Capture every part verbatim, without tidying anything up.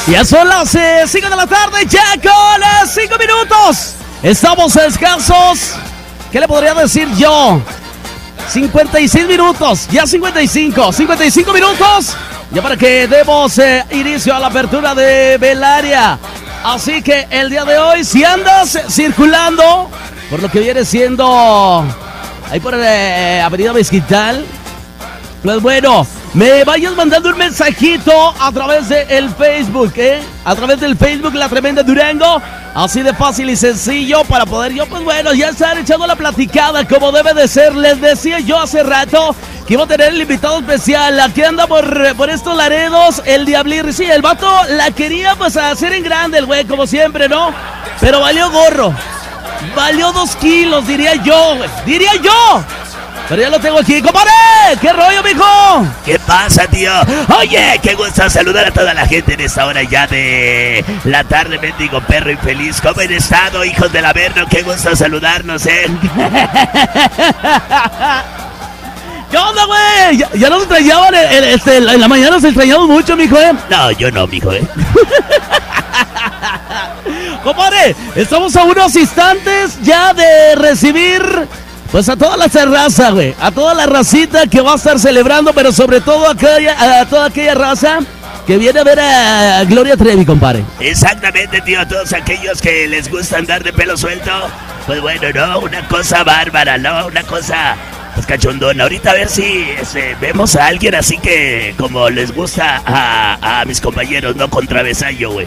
Ya son las eh, cinco de la tarde, ya con las cinco minutos. Estamos escasos. ¿Qué le podría decir yo? cincuenta y seis minutos, ya cincuenta y cinco, cincuenta y cinco minutos. Ya para que demos eh, inicio a la apertura de Velaria. Así que el día de hoy, si andas circulando por lo que viene siendo ahí por eh, Avenida Mezquital, pues bueno, me vayas mandando un mensajito a través del Facebook, ¿eh? A través del Facebook La Tremenda Durango. Así de fácil y sencillo para poder yo, pues bueno, ya estar echando la platicada como debe de ser. Les decía yo hace rato que iba a tener el invitado especial. Aquí anda por, por estos Laredos, el Diablir. Sí, el vato la quería pues hacer en grande, el güey, como siempre, ¿no? Pero valió gorro. Valió dos kilos, diría yo, güey. Diría yo. Pero ya lo tengo aquí, compadre. ¿Qué rollo, mijo? ¿Qué pasa, tío? Oye, qué gusto saludar a toda la gente en esta hora ya de la tarde, mendigo perro infeliz. ¿Cómo han estado, hijos del Averno? Qué gusto saludarnos, ¿eh? ¿Qué onda, güey? Ya, ya nos extrañaban, el, el, este, en la mañana nos extrañamos mucho, mijo, ¿eh? No, yo no, mijo, ¿eh? Compadre, estamos a unos instantes ya de recibir pues a toda la raza, güey, a toda la racita que va a estar celebrando, pero sobre todo a, aquella, a toda aquella raza que viene a ver a Gloria Trevi, compadre. Exactamente, tío, a todos aquellos que les gusta andar de pelo suelto, pues bueno, no, una cosa bárbara, no, una cosa pues cachondona. Ahorita a ver si este, vemos a alguien así que como les gusta a, a mis compañeros, no con travesaño, güey.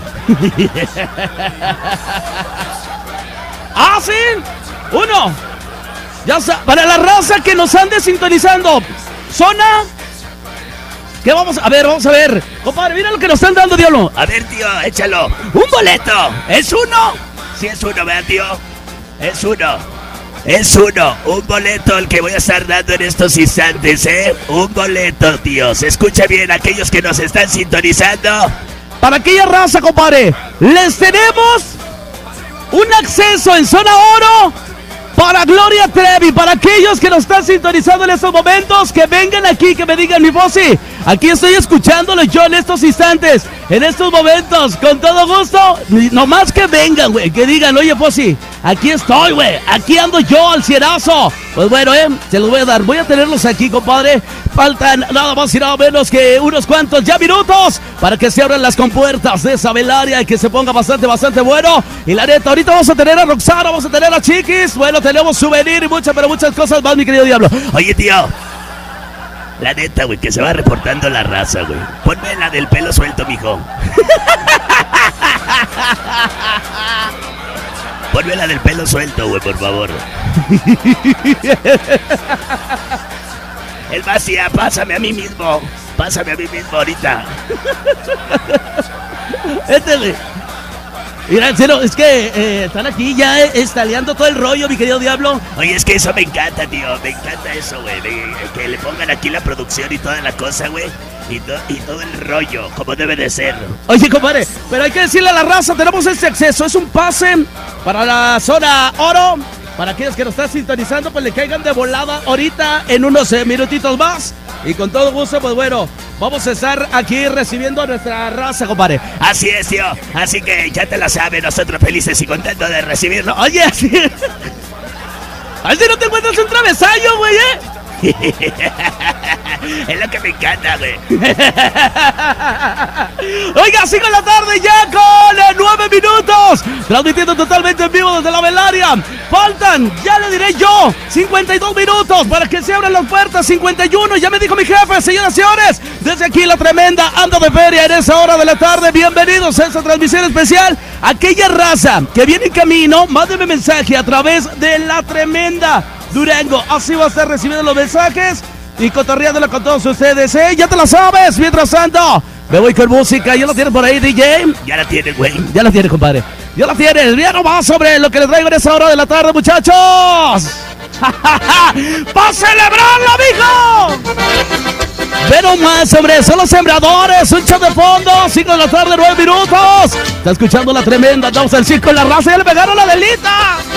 ¡Ah, sí! ¡Uno! Ya está, para la raza que nos ande sintonizando. Zona. ¿Qué vamos a ver? Vamos a ver. Compadre, mira lo que nos están dando, diablo. A ver, tío, échalo. Un boleto. ¿Es uno? Sí, es uno, ¿verdad, tío? Es uno. Es uno. Un boleto el que voy a estar dando en estos instantes, ¿eh? Un boleto, tío. ¿Se escucha bien aquellos que nos están sintonizando? Para aquella raza, compadre, les tenemos un acceso en Zona Oro para Gloria Trevi, para aquellos que nos están sintonizando en estos momentos, que vengan aquí, que me digan, mi Fossi, aquí estoy escuchándolo yo en estos instantes, en estos momentos, con todo gusto, nomás que vengan, güey, que digan, oye, Fossi, aquí estoy, güey, aquí ando yo al cierazo. Pues bueno, eh, se los voy a dar, voy a tenerlos aquí, compadre. Faltan nada más y nada menos que unos cuantos ya minutos para que se abran las compuertas de esa Velaria y que se ponga bastante, bastante bueno. Y la neta, ahorita vamos a tener a Roxana, vamos a tener a Chiquis, bueno, tenemos souvenir y muchas, pero muchas cosas más, mi querido diablo. Oye, tío, la neta, güey, que se va reportando la raza, güey. Ponme la del pelo suelto, mijo. Ponme la del pelo suelto, güey, por favor. El vacía, pásame a mí mismo. Pásame a mí mismo ahorita. Este, güey. Mira, en serio, es que eh, están aquí ya eh, estaleando todo el rollo, mi querido diablo. Oye, es que eso me encanta, tío. Me encanta eso, güey. Que le pongan aquí la producción y toda la cosa, güey. Y, to y todo el rollo, como debe de ser. Oye, compadre, pero hay que decirle a la raza, tenemos este acceso. Es un pase para la Zona Oro. Para aquellos que nos están sintonizando, pues le caigan de volada ahorita en unos eh, minutitos más. Y con todo gusto, pues bueno, vamos a estar aquí recibiendo a nuestra raza, compadre. Así es, tío. Así que ya te la sabes, nosotros felices y contentos de recibirlo. Oye, así... así no te encuentras un travesaño, güey, ¿eh? Es lo que me encanta, güey. Oiga, cinco de la tarde ya con eh, nueve minutos. Transmitiendo totalmente en vivo desde la Velaria. Faltan, ya le diré yo, cincuenta y dos minutos para que se abran las puertas. cincuenta y uno, ya me dijo mi jefe, señoras y señores. Desde aquí La Tremenda anda de feria en esa hora de la tarde. Bienvenidos a esta transmisión especial. Aquella raza que viene en camino, mándeme mensaje a través de La Tremenda Durango. Así va a estar recibiendo los mensajes y cotorreándola con todos ustedes, ¿eh? Ya te la sabes. Mientras tanto, me voy con música. ¿Ya la tienes por ahí, D J? Ya la tienes, güey. Ya la tienes, compadre. Ya la tienes. Ya nomás sobre lo que les traigo en esa hora de la tarde, muchachos. ¡Para celebrarlo, mijo! Pero más sobre son los sembradores, un show de fondo, cinco de la tarde, nueve minutos. Está escuchando La Tremenda, andamos al circo en la raza, ya le pegaron la delita.